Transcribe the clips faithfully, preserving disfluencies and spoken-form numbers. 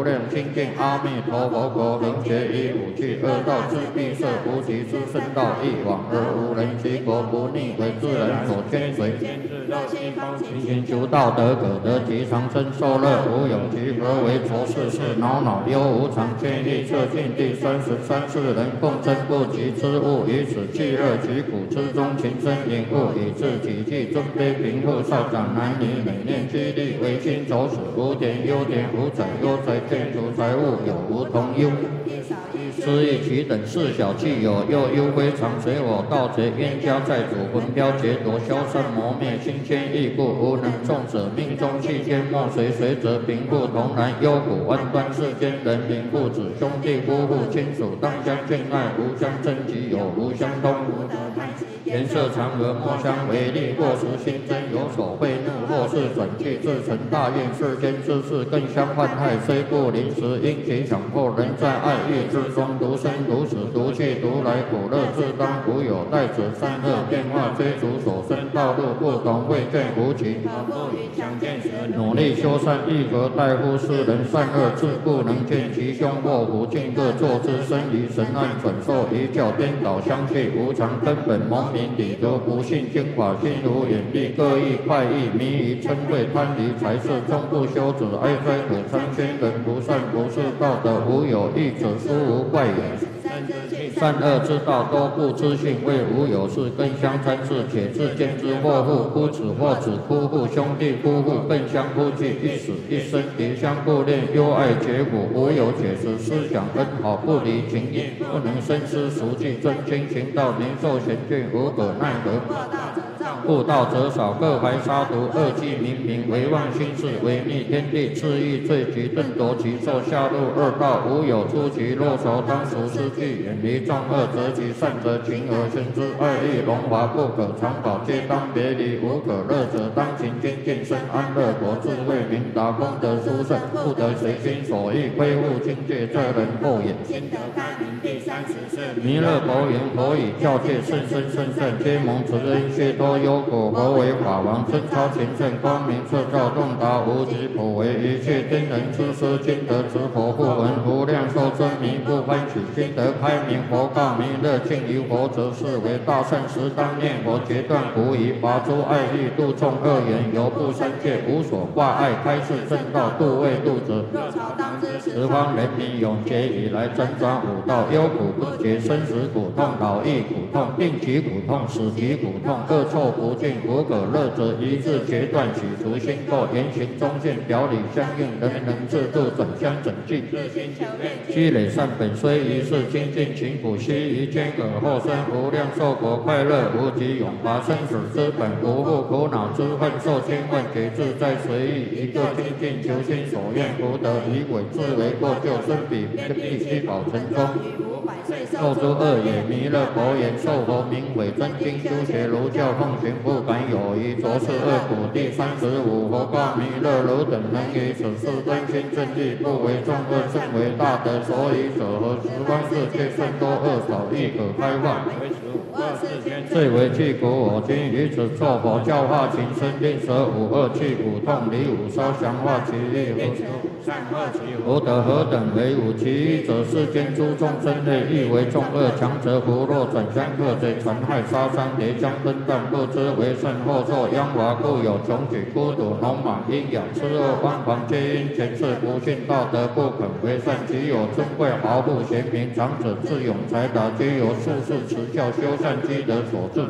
无量清净阿弥陀佛，果能解以五趣恶道之闭塞，无极之圣道一往而无人其国不逆，为自然所牵随。勤勤求道德，可得其长生受乐，无有其何为浊世事，恼恼忧无常，千亿测尽第三十三世人共争不及之物，以此气热其苦之中，情深隐物，以致己计尊卑贫富少长男女，每念激励为心走死，无典优典无财优财，建筑财物有无同忧。失意其等事小气有，又忧非常，随我盗贼冤家债主，魂飘劫夺，消散磨灭，心牵意故，无能众者命中气间莫随随者，贫富同然，忧苦万端，世间人民父子兄弟夫妇亲属，当相敬爱，无相争己，有无相通。颜色常和，莫相为利，或时心真有所悖怒，或是转气自成大愿，世间之事更相患害，虽不临时，因其强迫人在爱欲之中，独生独死，独去独来，苦乐自当无有，待者善恶变化，追逐所生道路不同，未见无期。努力修善，亦何待乎世人善恶自不能见其凶，祸福尽各作之，生于神暗，转受一教颠倒，相续无常，根本蒙明，理得不信经法，心如眼力，各异快意，迷于嗔恚贪离财色，终不修止，哀哉可参宣人不善不是道德，无有义者，殊无怪也。善恶之道都不知性，为无有事更相参事，且自见之祸父夫子或子夫妇兄弟夫妇更相夫惧，一死一生迭相顾恋，忧爱结果，无有解释，思想恩好不离情义，不能深思熟记，真经行道，年受贤眷，无可奈何。悟道者少，各怀杀毒，恶计冥冥，唯妄心事，违逆天地，恣意罪极，顿夺其寿，下入恶道，无有出其若仇，当属失去，远离众恶，择其善者，情而生之，爱欲荣华不可长保，皆当别离，无可乐者，当勤精进生安乐国，智慧明达，功德殊胜，不得随心所欲，亏误境界，这人后也。心得开明，第三十世弥勒佛言：佛以教戒甚深甚善，皆蒙慈恩，谢多忧苦，佛为法王，真超前圣，光明彻照，洞达无极，普为一切天人之师，今得之佛不闻，无量寿真迷不欢喜，心得开明，佛告弥勒：敬于佛者，是为大圣时，当念佛，决断狐疑，拔诸爱欲，度众恶缘，犹不三界，无所挂碍，开示正道，度未度者。十方人民永劫以来，辗转五道，忧苦不绝，生死苦痛，老易苦痛，病疾苦痛，死疾苦痛，恶臭不尽，无可乐者，一致决断，洗除心垢，言行中现，表里相应，人人自度，转相整净。积累善本，虽一世精进勤苦，悉于间而后生无量寿国，快乐无极，永拔生死之本，不负苦恼之恨，受千万劫自在随意，一个精进求心所愿，福德以伪自为过，救生彼必须保成中。受诸恶也，弥勒佛言：受佛名为真经，修学儒教，奉行不敢有疑，着是恶苦。第三十五，佛告弥勒：汝等能于此事真心正义，不为众恶，甚为大德。所以者何？十方世界甚多恶少，亦可开化。最为去苦，我今于此作佛，教化情深，令舍五恶去苦痛，离五烧，降化其意。福德何等为五？其一者，世间诸众生类，亦为众恶，强者福弱，转相克贼，残害杀伤，叠将分断，不知为甚，后受殃华，故有穷举、孤独、农莽、阴阳、痴恶、妄狂，皆因前世不信道德，不肯为善。其有尊贵、豪富、贤明、长者、智勇、才达，皆由术士持教修善积德所致。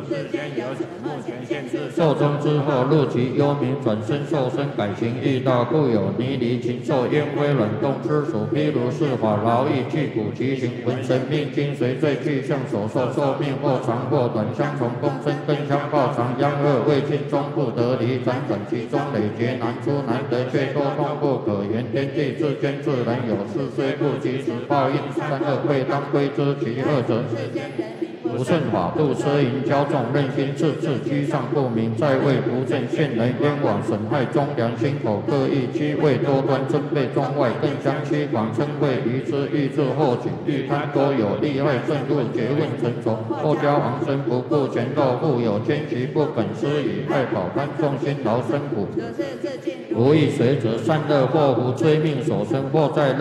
寿终之后，入其幽冥，转身受身，改行异道，故有泥离、禽兽、烟灰、卵动之属。譬如是法，劳役去苦，其行魂神命精随罪去向所受，寿命或长或短，相从共生，更相报偿。殃恶未尽，终不得离，辗转其中，累劫难出，难得却多痛不可言。天地之间，自然有事，虽不及时报应，善恶贵当归之。其二者，不顺法度，奢淫骄纵，任心自治，居上不明，在位不正，陷人冤枉，损害忠良，心口各异，机位多端，尊卑中外，更相欺狂，称谓愚痴，欲自后己，欲贪多有，利害甚入，结问成仇，后交往生，不顾前斗，富有奸奇，不肯施以爱跑贪，众心劳生苦。无益随者，善恶祸福，追命所生，或在